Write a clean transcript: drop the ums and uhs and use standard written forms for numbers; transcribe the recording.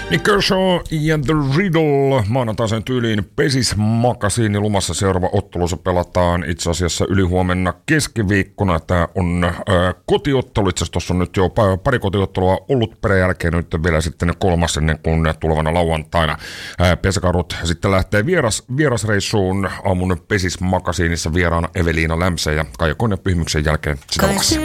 Nick Kershaw ja The Riddle maanantaisen tyyliin Pesis-makasiini lumassa. Seuraava ottelu se pelataan itse asiassa ylihuomenna keskiviikkona. Tämä on kotiottelu. Itse asiassa tuossa on nyt jo pari kotiottelua ollut peräjälkeen. Nyt vielä sitten kolmas ennen kuin tulevana lauantaina pesäkarut sitten lähtee vierasreissuun aamun Pesis-makasiinissa vieraana Eveliina Lämsä ja Kaija Konne Pyhimyksen jälkeen sitä luvassa.